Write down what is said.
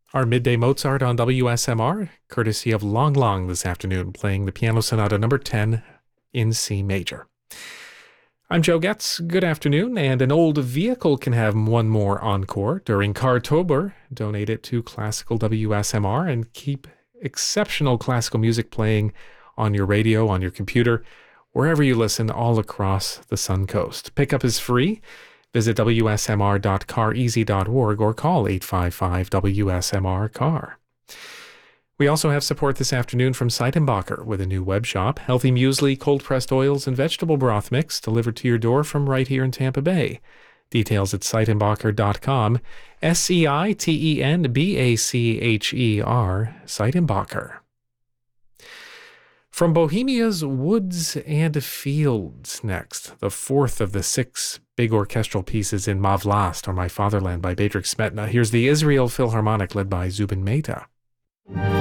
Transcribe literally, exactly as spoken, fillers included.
Our midday Mozart on W S M R, courtesy of Long Long this afternoon, playing the Piano Sonata number ten in C major. I'm Joe Getz. Good afternoon, and an old vehicle can have one more encore during Cartober. Donate it to Classical W S M R and keep exceptional classical music playing on your radio, on your computer, wherever you listen all across the Sun Coast. Pickup is free. Visit w s m r dot car easy dot org or call eight five five W S M R C A R. We also have support this afternoon from Seitenbacher with a new web shop, healthy muesli, cold-pressed oils, and vegetable broth mix delivered to your door from right here in Tampa Bay. Details at seitenbacher dot com, S E I T E N B A C H E R, Seitenbacher. From Bohemia's Woods and Fields next, the fourth of the six big orchestral pieces in Ma Vlast, or My Fatherland, by Bedřich Smetana. Here's the Israel Philharmonic led by Zubin Mehta.